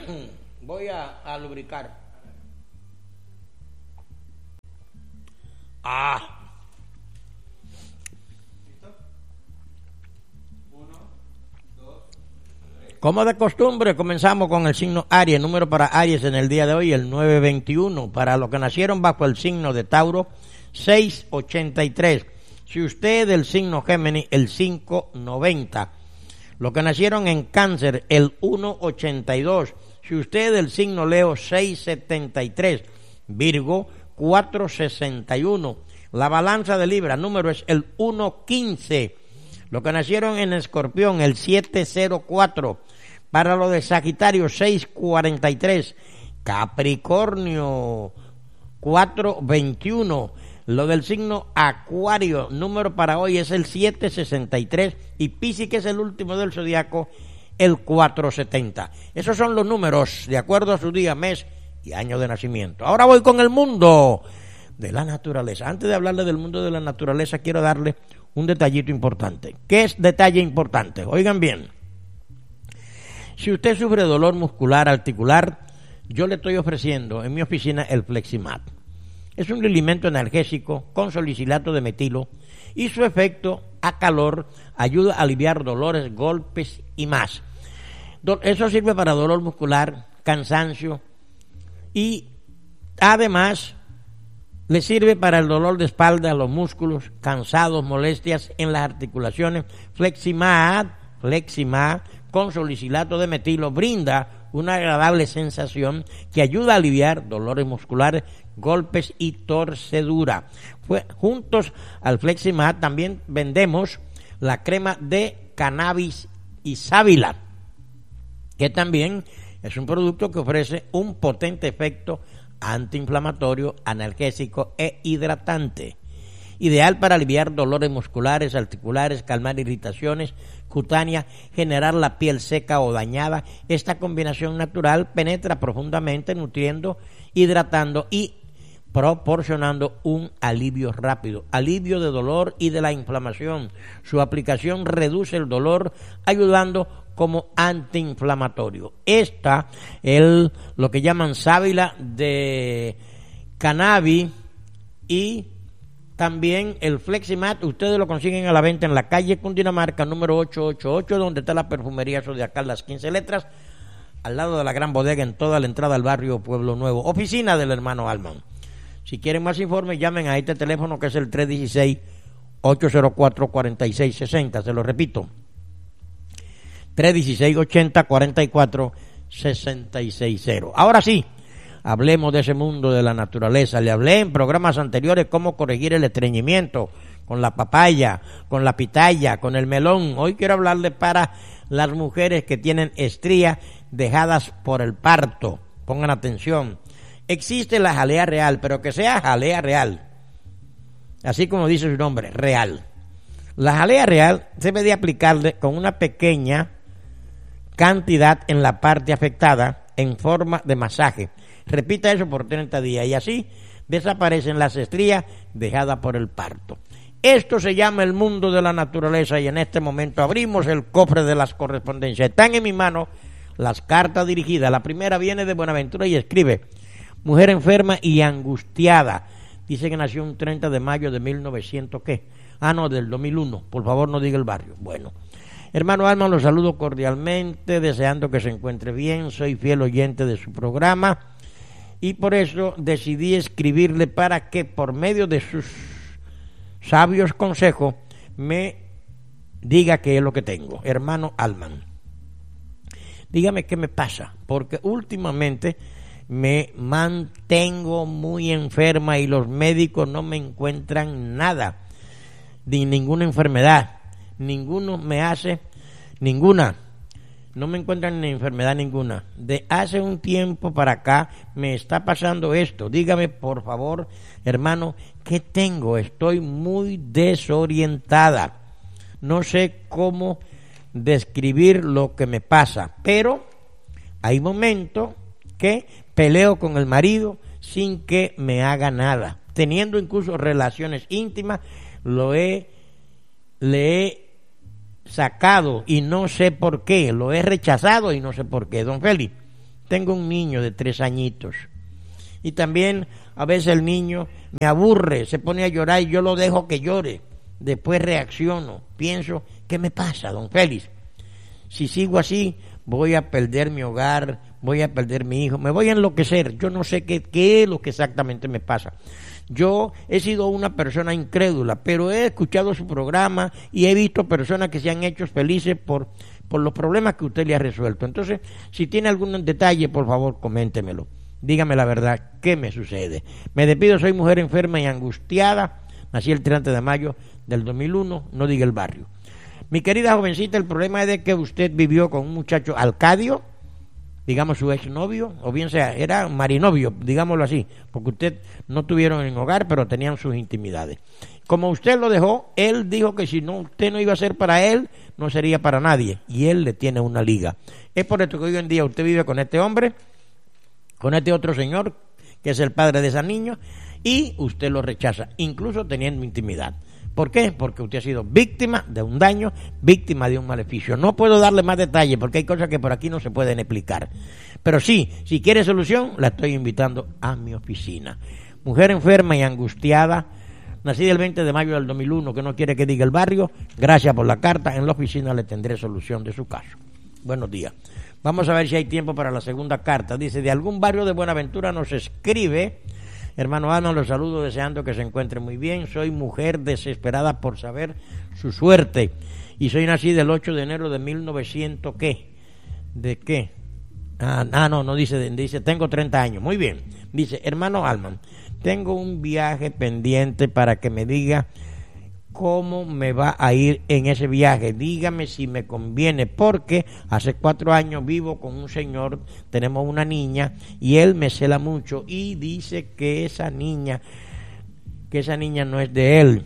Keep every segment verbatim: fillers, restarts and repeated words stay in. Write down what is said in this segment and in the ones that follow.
Voy a, a lubricar. Ah. Como de costumbre, comenzamos con el signo Aries. El número para Aries en el día de hoy, el nueve veintiuno. Para los que nacieron bajo el signo de Tauro, seis ochenta y tres. Si usted del signo Géminis, el cinco noventa. Los que nacieron en Cáncer, el uno ochenta y dos. Si usted del signo Leo, seis setenta y tres. Virgo, cuatro sesenta y uno. La balanza de Libra, número es el uno quince. Los que nacieron en Escorpión, el siete cero cuatro. Para lo de Sagitario, seis cuarenta y tres. Capricornio, cuatro veintiuno. Lo del signo Acuario, número para hoy es el siete sesenta y tres. Y Piscis, que es el último del zodiaco, el cuatro setenta. Esos son los números de acuerdo a su día, mes y año de nacimiento. Ahora voy con el mundo de la naturaleza. Antes de hablarle del mundo de la naturaleza, quiero darle un detallito importante. ¿Qué es detalle importante? Oigan bien. Si usted sufre dolor muscular, articular, yo le estoy ofreciendo en mi oficina el Fleximat. Es un alimento energésico con salicilato de metilo y su efecto a calor ayuda a aliviar dolores, golpes y más. Eso sirve para dolor muscular, cansancio y además le sirve para el dolor de espalda, los músculos, cansados, molestias en las articulaciones. Fleximat, Fleximat con salicilato de metilo brinda una agradable sensación que ayuda a aliviar dolores musculares, golpes y torcedura. Fue, juntos al Fleximat también vendemos la crema de cannabis y sábila, que también es un producto que ofrece un potente efecto antiinflamatorio, analgésico e hidratante. Ideal para aliviar dolores musculares, articulares, calmar irritaciones cutáneas, generar la piel seca o dañada. Esta combinación natural penetra profundamente, nutriendo, hidratando y proporcionando un alivio rápido, alivio de dolor y de la inflamación. Su aplicación reduce el dolor, ayudando como antiinflamatorio. Esta, el, lo que llaman sábila de cannabis y también el Fleximat, ustedes lo consiguen a la venta en la calle Cundinamarca, número ochocientos ochenta y ocho, donde está la perfumería Zodiacal, las quince letras, al lado de la gran bodega, en toda la entrada al barrio Pueblo Nuevo. Oficina del hermano Alman. Si quieren más informes, llamen a este teléfono que es el tres uno seis, ocho cero cuatro, cuatro seis seis cero. Se lo repito. tres uno seis, ochenta, cuarenta y cuatro, sesenta y seis cero. Ahora sí, hablemos de ese mundo de la naturaleza. Le hablé en programas anteriores cómo corregir el estreñimiento con la papaya, con la pitaya, con el melón. Hoy quiero hablarle para las mujeres que tienen estrías dejadas por el parto. Pongan atención. Existe la jalea real, pero que sea jalea real. Así como dice su nombre, real. La jalea real se debe de aplicarle con una pequeña cantidad en la parte afectada en forma de masaje. Repita eso por treinta días y así desaparecen las estrías dejadas por el parto. Esto se llama el mundo de la naturaleza y en este momento abrimos el cofre de las correspondencias. Están en mi mano las cartas dirigidas. La primera viene de Buenaventura y escribe: mujer enferma y angustiada. Dice que nació un treinta de mayo de mil novecientos, ¿qué? Ah, no, del dos mil uno. Por favor, no diga el barrio. Bueno. Hermano Alman, lo saludo cordialmente, deseando que se encuentre bien. Soy fiel oyente de su programa y por eso decidí escribirle para que por medio de sus sabios consejos me diga qué es lo que tengo. Hermano Alman, dígame qué me pasa, porque últimamente me mantengo muy enferma y los médicos no me encuentran nada, ni ninguna enfermedad, ninguno me hace ninguna, no me encuentran ni enfermedad ninguna. De hace un tiempo para acá me está pasando esto. Dígame por favor, hermano, ¿qué tengo? Estoy muy desorientada, no sé cómo describir lo que me pasa, pero hay momentos que peleo con el marido sin que me haga nada, teniendo incluso relaciones íntimas, lo he, le he sacado y no sé por qué, lo he rechazado y no sé por qué. Don Félix, Tengo un niño de tres añitos. Y también a veces el niño me aburre, se pone a llorar y yo lo dejo que llore. Después reacciono, pienso, ¿qué me pasa, don Félix? Si sigo así, voy a perder mi hogar, voy a perder mi hijo, me voy a enloquecer. Yo no sé qué, qué es lo que exactamente me pasa. Yo he sido una persona incrédula, pero he escuchado su programa y he visto personas que se han hecho felices por, por los problemas que usted le ha resuelto. Entonces, si tiene algún detalle, por favor, coméntemelo. Dígame la verdad, ¿qué me sucede? Me despido, soy mujer enferma y angustiada. Nací el treinta de mayo del dos mil uno, no diga el barrio. Mi querida jovencita, el problema es de que usted vivió con un muchacho Alcadio, digamos su exnovio, o bien sea, era marinovio, digámoslo así, porque usted no tuvieron en hogar, pero tenían sus intimidades. Como usted lo dejó, él dijo que si no usted no iba a ser para él, no sería para nadie, y él le tiene una liga. Es por esto que hoy en día usted vive con este hombre, con este otro señor, que es el padre de esa niña, y usted lo rechaza, incluso teniendo intimidad. ¿Por qué? Porque usted ha sido víctima de un daño, víctima de un maleficio. No puedo darle más detalles porque hay cosas que por aquí no se pueden explicar. Pero sí, si quiere solución, la estoy invitando a mi oficina. Mujer enferma y angustiada, nacida el veinte de mayo del dos mil uno, que no quiere que diga el barrio, gracias por la carta, en la oficina le tendré solución de su caso. Buenos días. Vamos a ver si hay tiempo para la segunda carta. Dice, de algún barrio de Buenaventura nos escribe... Hermano Ana, los saludo deseando que se encuentre muy bien. Soy mujer desesperada por saber su suerte. Y soy nacida el ocho de enero de mil novecientos, ¿qué? ¿De qué? Ah, ah no, no dice, dice, tengo treinta años. Muy bien. Dice, hermano Alman, tengo un viaje pendiente para que me diga cómo me va a ir en ese viaje. Dígame si me conviene, porque hace cuatro años vivo con un señor, tenemos una niña y él me cela mucho y dice que esa niña, que esa niña no es de él.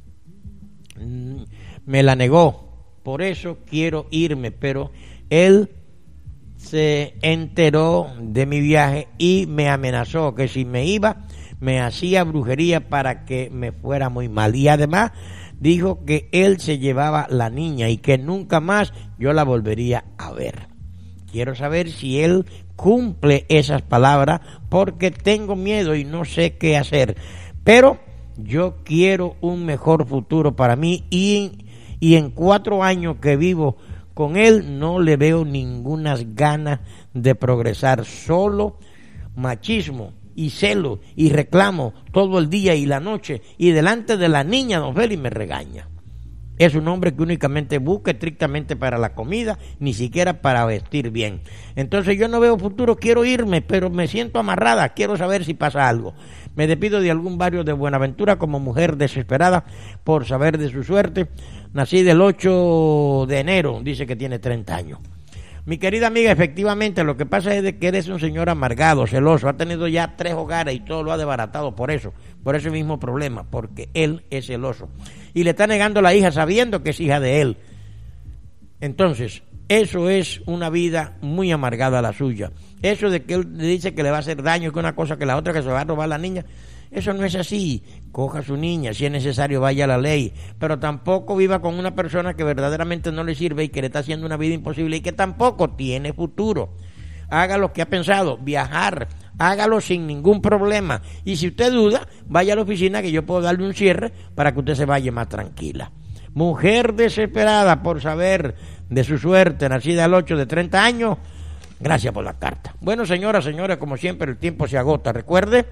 Me la negó, por eso quiero irme, pero él se enteró de mi viaje y me amenazó que si me iba, me hacía brujería para que me fuera muy mal. Y además dijo que él se llevaba la niña y que nunca más yo la volvería a ver. Quiero saber si él cumple esas palabras porque tengo miedo y no sé qué hacer. Pero yo quiero un mejor futuro para mí y, y en cuatro años que vivo con él no le veo ninguna ganas de progresar, solo machismo y celo y reclamo todo el día y la noche, y delante de la niña don Félix me regaña. Es un hombre que únicamente busca estrictamente para la comida, ni siquiera para vestir bien. Entonces yo no veo futuro, quiero irme, pero me siento amarrada, quiero saber si pasa algo. Me despido de algún barrio de Buenaventura como mujer desesperada por saber de su suerte. Nací del ocho de enero, dice que tiene treinta años. Mi querida amiga, efectivamente, lo que pasa es de que eres un señor amargado, celoso, ha tenido ya tres hogares y todo lo ha desbaratado por eso, por ese mismo problema, porque él es celoso. Y le está negando a la hija sabiendo que es hija de él. Entonces, eso es una vida muy amargada la suya. Eso de que él le dice que le va a hacer daño, que una cosa que la otra, que se va a robar la niña, eso no es así. Coja a su niña, si es necesario vaya a la ley, pero tampoco viva con una persona que verdaderamente no le sirve y que le está haciendo una vida imposible y que tampoco tiene futuro. Haga lo que ha pensado, viajar, hágalo sin ningún problema, y si usted duda, vaya a la oficina que yo puedo darle un cierre para que usted se vaya más tranquila. Mujer desesperada por saber de su suerte, nacida al ocho de treinta años, gracias por la carta. Bueno, señoras, señores, como siempre el tiempo se agota. Recuerde,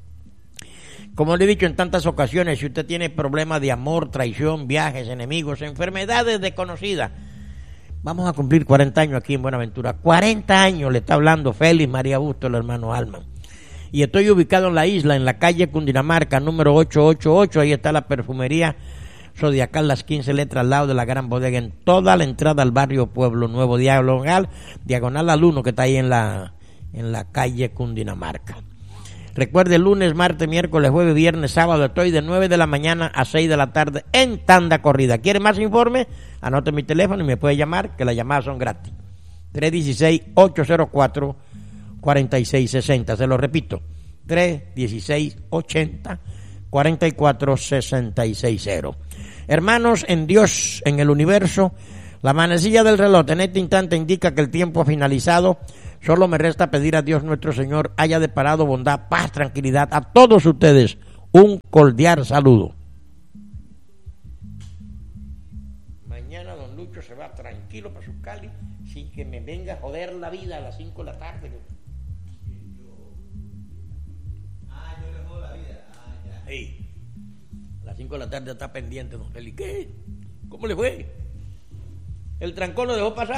como le he dicho en tantas ocasiones, si usted tiene problemas de amor, traición, viajes, enemigos, enfermedades desconocidas, vamos a cumplir cuarenta años aquí en Buenaventura. cuarenta años le está hablando Félix María Busto, el hermano Alman. Y estoy ubicado en la isla, en la calle Cundinamarca, número ocho ocho ocho. Ahí está la perfumería Zodiacal, las quince letras al lado de la gran bodega, en toda la entrada al barrio Pueblo Nuevo, diagonal, diagonal al uno que está ahí en la, en la calle Cundinamarca. Recuerde, lunes, martes, miércoles, jueves, viernes, sábado, estoy de nueve de la mañana a seis de la tarde en tanda corrida. ¿Quiere más informe? Anote mi teléfono y me puede llamar, que las llamadas son gratis. tres uno seis, ocho cero cuatro, cuatro seis seis cero. Se lo repito, tres uno seis, ochenta, cuarenta y cuatro, sesenta y seis cero. Hermanos, en Dios, en el universo, la manecilla del reloj en este instante indica que el tiempo ha finalizado Solo me resta pedir a Dios nuestro Señor haya deparado bondad, paz, tranquilidad a todos ustedes. Un cordial saludo. Mañana don Lucho se va tranquilo para su Cali sin que me venga a joder la vida a las cinco de la tarde. Ah, yo le jodo la vida. Ah, ya. Hey, a las cinco de la tarde está pendiente don Félix. ¿Qué? ¿Cómo le fue? El trancón lo dejó pasar.